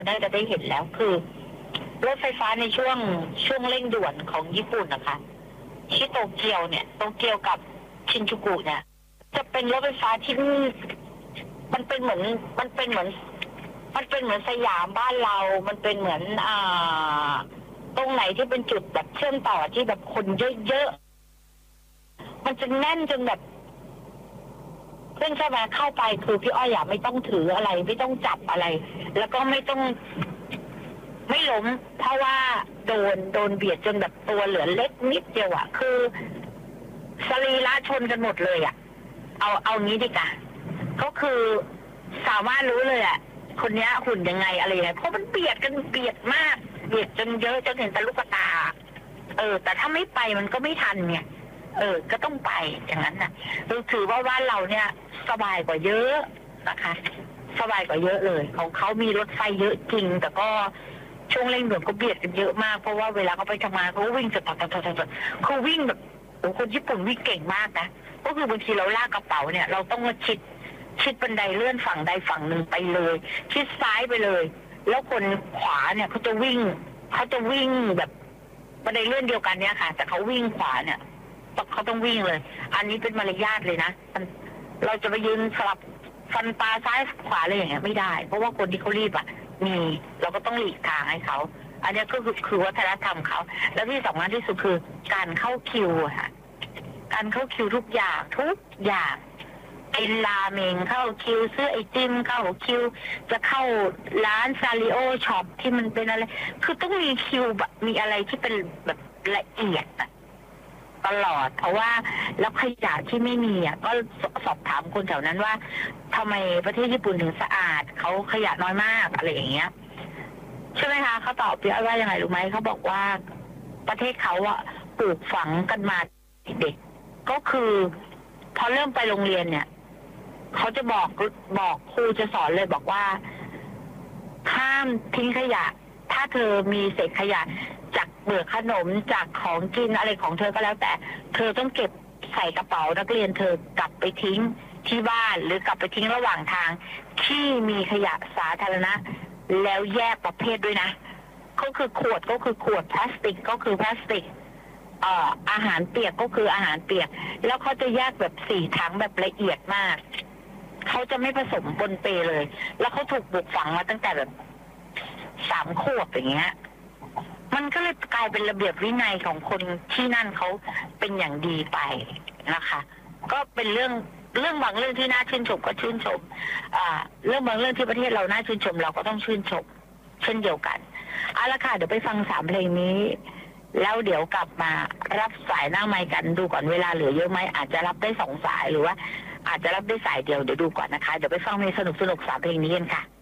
น่าจะได้เห็นแล้วคือรถไฟฟ้าในช่วงเร่งด่วนของญี่ปุ่นนะคะที่โตเกียวเนี่ยโตเกียวกับชินจูกุเนี่ยจะเป็นรถไฟฟ้าที่มันเป็นเหมือนสยามบ้านเรา มันเป็นเหมือนตรงไหนที่เป็นจุดแบบเชื่อมต่อที่แบบคนเยอะๆมันจะแน่นจนแบบเพื่อนใช่ไหมเข้าไปคือพี่อ้อยไม่ต้องถืออะไรไม่ต้องจับอะไรแล้วก็ไม่ล้มเพราะว่าโดนเบียดจนแบบตัวเหลือเล็กนิดเดียวอ่ะคือสรีระชนกันหมดเลยอ่ะเอางี้ดีกว่าก็คือสามารถรู้เลยอ่ะคนนี้หุ่นยังไงอะไรยังไงเพราะมันเบียดมากเบียดจนเยอะจนเห็นตาลูกตาแต่ถ้าไม่ไปมันก็ไม่ทันเนี่ยก็ต้องไปอย่างนั้นนะถือว่าบ้านเราเนี่ยสบายกว่าเยอะนะคะสบายกว่าเยอะเลยของเขามีรถไฟเยอะจริงแต่ก็ช่วงเร่งด่วนก็เบียดกันเยอะมากเพราะว่าเวลาเขาไปทำงานเขาวิ่งจะเขาวิ่งแบบโอ้คนญี่ปุ่นวิ่งเก่งมากนะก็คือบางทีเราลากกระเป๋าเนี่ยเราต้องมาชิดบันไดเลื่อนฝั่งใดฝั่งหนึ่งไปเลยชิดซ้ายไปเลยแล้วคนขวาเนี่ยเขาจะวิ่งแบบบันไดเลื่อนเดียวกันเนี่ยค่ะแต่เขาวิ่งขวาเนี่ยเขาต้องวิ่งเลยอันนี้เป็นมารยาทเลยนะเราจะไปยืนสลับฟันปลาซ้ายขวาอะไรอย่างเงี้ยไม่ได้เพราะว่าคนที่เขารีบมีเราก็ต้องหลีกทางให้เขาอันนี้ก็คือวัฒนธรรมเขาแล้วที่สำคัญที่สุดคือการเข้าคิวค่ะการเข้าคิวทุกอย่างไอ้ราเมงเข้าคิวซื้อไอติมเข้าคิวจะเข้าร้านซาริโอช็อปที่มันเป็นอะไรคือต้องมีคิวแบบมีอะไรที่เป็นแบบละเอียดตลอดเพราะว่าแล้วขยะที่ไม่มีก็สอบถามคนแถวนั้นว่าทำไมประเทศญี่ปุ่นถึงสะอาดเขาขยะน้อยมากอะไรอย่างเงี้ยใช่ไหมคะเขาตอบพี่อ้อยว่ายังไงรู้ไหมเขาบอกว่าประเทศเขาปลูกฝังกันมาเด็กก็คือพอเริ่มไปโรงเรียนเนี่ยเขาจะบอกครูจะสอนเลยบอกว่าห้ามทิ้งขยะถ้าเธอมีเศษขยะจากเปลือกขนมจากของกินอะไรของเธอก็แล้วแต่เธอต้องเก็บใส่กระเป๋านักเรียนเธอกลับไปทิ้งที่บ้านหรือกลับไปทิ้งระหว่างทางที่มีขยะสาธารณะแล้วแยกประเภทด้วยนะก็คือขวดพลาสติกก็คือพลาสติกอาหารเปียกก็คืออาหารเปียกแล้วเขาจะแยกแบบ4 ถังแบบละเอียดมากเขาจะไม่ผสมปนเปเลยแล้วเขาถูกปลูกฝังมาตั้งแต่แบบ3 ขวบอย่างเงี้ยมันก็เลยกลายเป็นระเบียบวินัยของคนที่นั่นเขาเป็นอย่างดีไปนะคะก็เป็นเรื่องบางเรื่องที่น่าชื่นชมก็ชื่นชมเรื่องบางเรื่องที่ประเทศเราน่าชื่นชมเราก็ต้องชื่นชมเช่นเดียวกันเอาละค่ะเดี๋ยวไปฟัง3 เพลงนี้แล้วเดี๋ยวกลับมารับสายหน้าไมค์กันดูก่อนเวลาเหลือเยอะไหมอาจจะรับได้2 สายหรือว่าอาจจะรับได้สายเดียวเดี๋ยวดูก่อนนะคะเดี๋ยวไปฟังเพลงสนุก3 เพลงนี้กันค่ะ